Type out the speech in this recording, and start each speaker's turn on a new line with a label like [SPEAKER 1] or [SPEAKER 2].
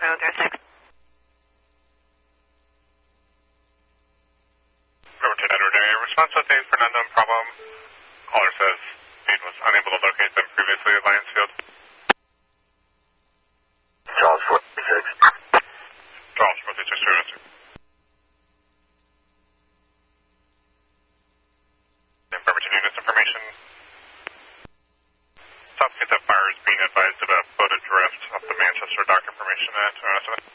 [SPEAKER 1] 006.
[SPEAKER 2] Over to Edward A. Response update for an unknown problem. Caller says Speed was unable to locate them previously at Lionsfield.
[SPEAKER 3] Charles 46.
[SPEAKER 2] Charles 46. Affirmative units information. South Kent Fire is being advised of a boat adrift off the Manchester Dock information at